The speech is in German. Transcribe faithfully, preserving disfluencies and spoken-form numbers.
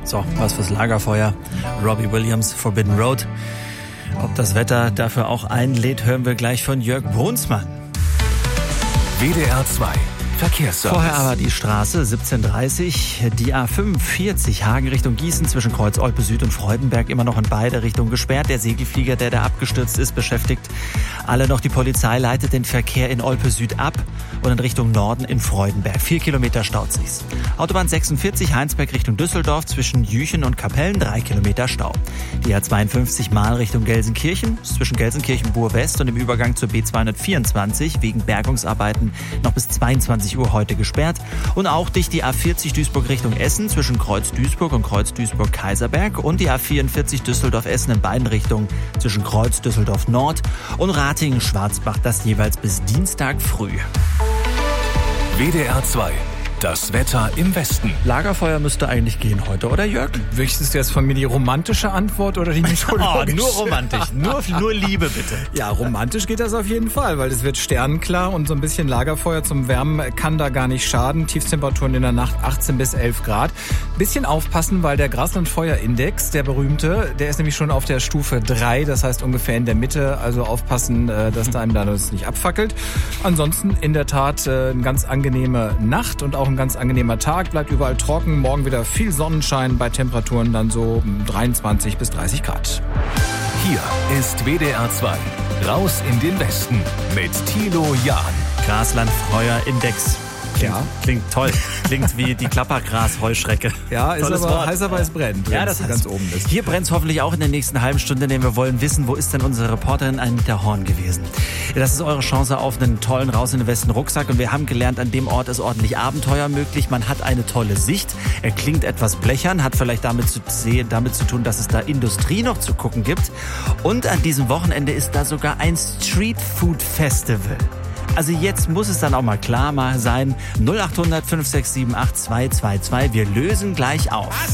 So, was fürs Lagerfeuer. Robbie Williams, Forbidden Road. Ob das Wetter dafür auch einlädt, hören wir gleich von Jörg Brunsmann. W D R zwei Verkehrsservice. Vorher aber die Straße siebzehn dreißig, die A fünfundvierzig Hagen Richtung Gießen zwischen Kreuz Olpe Süd und Freudenberg immer noch in beide Richtungen gesperrt. Der Segelflieger, der da abgestürzt ist, beschäftigt alle noch. Die Polizei leitet den Verkehr in Olpe Süd ab und in Richtung Norden in Freudenberg. Vier Kilometer staut sich's. Autobahn sechsundvierzig Heinsberg Richtung Düsseldorf zwischen Jüchen und Kapellen, drei Kilometer Stau. Die A zweiundfünfzig Mal Richtung Gelsenkirchen zwischen Gelsenkirchen-Bur West und im Übergang zur B zweihundertvierundzwanzig wegen Bergungsarbeiten noch bis zweiundzwanzig Uhr heute gesperrt. Und auch dicht die A vierzig Duisburg Richtung Essen zwischen Kreuz Duisburg und Kreuz Duisburg-Kaiserberg und die A vierundvierzig Düsseldorf-Essen in beiden Richtungen zwischen Kreuz Düsseldorf Nord und Ratingen-Schwarzbach, das jeweils bis Dienstag früh. W D R zwei. Das Wetter im Westen. Lagerfeuer müsste eigentlich gehen heute, oder Jörg? Möchtest du jetzt von mir die romantische Antwort oder die mythologische? Oh, nur romantisch, nur, nur Liebe bitte. Ja, romantisch geht das auf jeden Fall, weil es wird sternenklar und so ein bisschen Lagerfeuer zum Wärmen kann da gar nicht schaden. Tiefstemperaturen in der Nacht achtzehn bis elf Grad. Bisschen aufpassen, weil der Graslandfeuerindex, der berühmte, der ist nämlich schon auf der Stufe drei, das heißt ungefähr in der Mitte. Also aufpassen, dass da einem da das nicht abfackelt. Ansonsten in der Tat eine ganz angenehme Nacht und auch ein ganz angenehmer Tag, bleibt überall trocken. Morgen wieder viel Sonnenschein bei Temperaturen dann so dreiundzwanzig bis dreißig Grad. Hier ist W D R zwei. Raus in den Westen mit Thilo Jahn. Graslandfeuerindex. Klingt, Ja. klingt toll. Klingt wie die Klappergras-Heuschrecke. Ja, ist Tolles aber Wort. heiß, aber es brennt. Ja, wenn das es ganz oben ist. Hier brennt es hoffentlich auch in der nächsten halben Stunde, denn wir wollen wissen, wo ist denn unsere Reporterin Anita Horn gewesen? Das ist eure Chance auf einen tollen Raus in den Westen Rucksack und wir haben gelernt, an dem Ort ist ordentlich Abenteuer möglich. Man hat eine tolle Sicht. Er klingt etwas blechern, hat vielleicht damit zu sehen, damit zu tun, dass es da Industrie noch zu gucken gibt. Und an diesem Wochenende ist da sogar ein Street Food Festival. Also jetzt muss es dann auch mal klar mal sein. null acht hundert fünf sechs sieben acht zwei zwei zwei. Wir lösen gleich auf.